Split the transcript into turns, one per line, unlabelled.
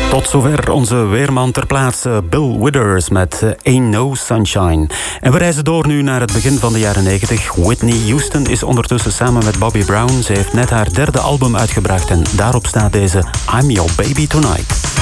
Tot zover onze weerman ter plaatse Bill Withers met Ain't No Sunshine. En we reizen door nu naar het begin van de jaren 90. Whitney Houston is ondertussen samen met Bobby Brown. Ze heeft net haar derde album uitgebracht en daarop staat deze I'm Your Baby Tonight.